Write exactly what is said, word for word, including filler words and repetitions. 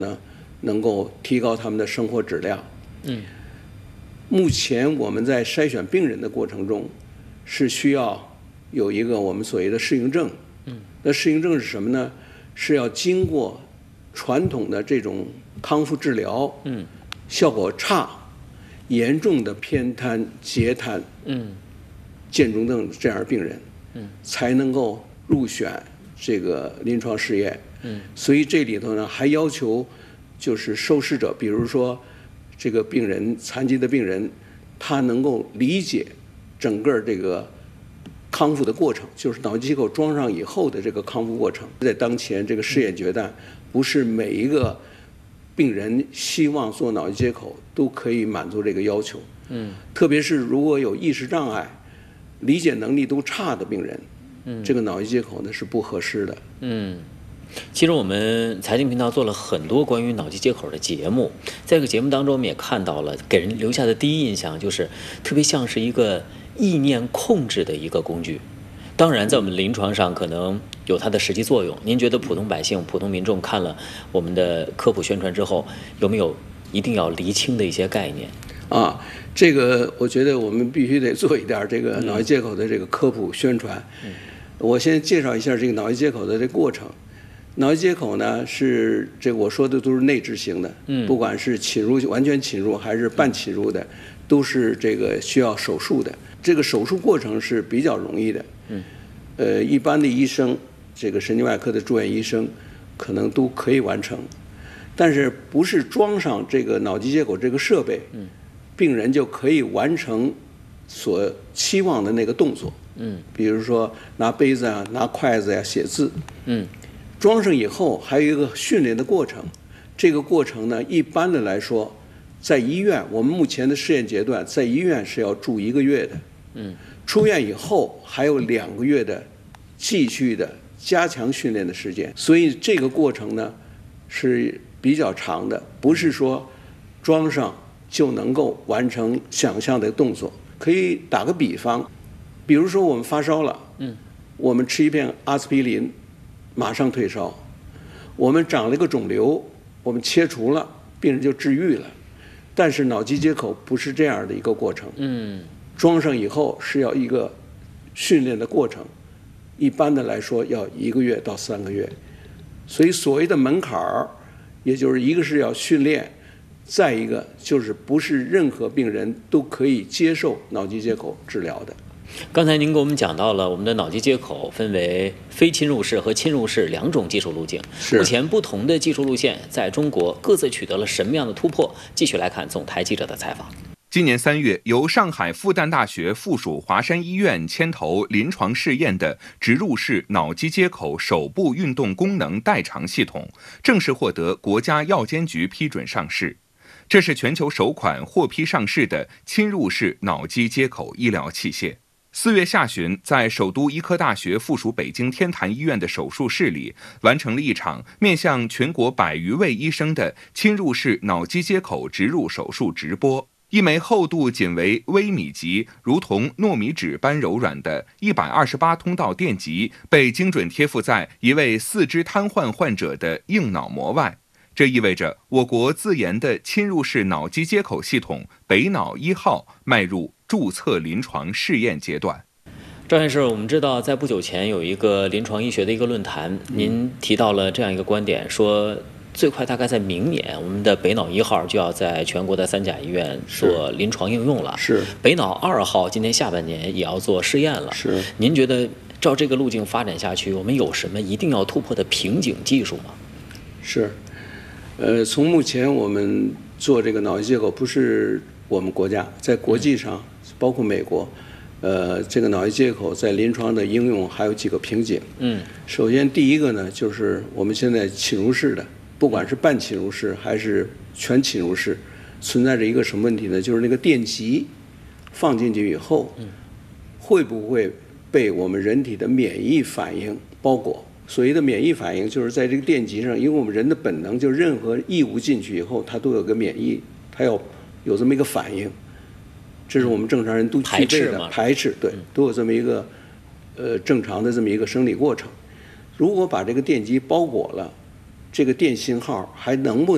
呢，能够提高他们的生活质量。 嗯， 目前我们在筛选病人的过程中，是需要有一个我们所谓的适应症。 嗯， 那适应症是什么呢？是要经过传统的这种康复治疗， 嗯， 效果差、严重的偏瘫、截瘫、 嗯， 渐中症这样的病人， 嗯， 才能够入选这个临床试验。 嗯， 所以这里头呢还要求，就是受试者，比如说这个病人残疾的病人，他能够理解整个这个康复的过程，就是脑机接口装上以后的这个康复过程。在当前这个试验阶段，不是每一个病人希望做脑机接口都可以满足这个要求。 嗯， 特别是如果有意识障碍、理解能力都差的病人， 嗯， 这个脑机接口呢是不合适的。 嗯。其实我们财经频道做了很多关于脑机接口的节目，在这个节目当中，我们也看到了，给人留下的第一印象就是特别像是一个意念控制的一个工具。当然，在我们临床上可能有它的实际作用。您觉得普通百姓、普通民众看了我们的科普宣传之后，有没有一定要厘清的一些概念？ 啊，这个我觉得我们必须得做一点这个脑机接口的这个科普宣传。 嗯， 我先介绍一下这个脑机接口的这个过程。脑机接口呢是这个我说的都是内置型的， 嗯， 不管是侵入完全侵入还是半侵入的，都是这个需要手术的。这个手术过程是比较容易的， 嗯， 呃，一般的医生，这个神经外科的住院医生，可能都可以完成。但是不是装上这个脑机接口这个设备， 嗯，病人就可以完成所期望的那个动作， 嗯， 比如说拿杯子啊、拿筷子呀、啊、写字， 嗯。 装上以后还有一个训练的过程，这个过程呢，一般的来说，在医院，我们目前的试验阶段，在医院是要住一个月的， 嗯， 出院以后还有两个月的继续的加强训练的时间，所以这个过程呢是比较长的，不是说装上就能够完成想象的动作。可以打个比方，比如说我们发烧了， 嗯， 我们吃一片阿司匹林。马上退烧，我们长了一个肿瘤，我们切除了，病人就治愈了。但是脑机接口不是这样的一个过程， 嗯， 装上以后是要一个训练的过程，一般的来说要一个月到三个月。所以所谓的门槛儿，也就是一个是要训练，再一个就是不是任何病人都可以接受脑机接口治疗的。 刚才您给我们讲到了我们的脑机接口分为非侵入式和侵入式两种技术路径。目前不同的技术路线在中国各自取得了什么样的突破？继续来看总台记者的采访。 今年三月，由上海复旦大学附属华山医院牵头临床试验的植入式脑机接口手部运动功能代偿系统正式获得国家药监局批准上市。这是全球首款获批上市的侵入式脑机接口医疗器械。四月下旬，在首都医科大学附属北京天坛医院的手术室里，完成了一场面向全国百余位医生的侵入式脑机接口植入手术直播。一枚厚度仅为微米级，如同糯米纸般柔软的一百二十八通道电极，被精准贴附在一位四肢瘫痪患者的硬脑膜外。这意味着我国自研的侵入式脑机接口系统北脑一号迈入注册临床试验阶段。 赵院士，我们知道在不久前有一个临床医学的一个论坛，您提到了这样一个观点，说最快大概在明年，我们的北脑一号就要在全国的三甲医院做临床应用了。 是。 北脑二号今年下半年也要做试验了。 是。 您觉得照这个路径发展下去，我们有什么一定要突破的瓶颈技术吗？ 是。呃，从目前我们做这个脑机接口，不是我们国家，在国际上，包括美国，呃，这个脑机接口在临床的应用还有几个瓶颈。 嗯， 首先第一个呢，就是我们现在侵入式的，不管是半侵入式还是全侵入式，存在着一个什么问题呢？就是那个电极放进去以后，会不会被我们人体的免疫反应包裹？所谓的免疫反应，就是在这个电极上，因为我们人的本能，就任何异物进去以后，它都有个免疫，它要有这么一个反应，这是我们正常人都具备的。排斥，对，都有这么一个呃正常的这么一个生理过程。如果把这个电极包裹了，这个电信号还能不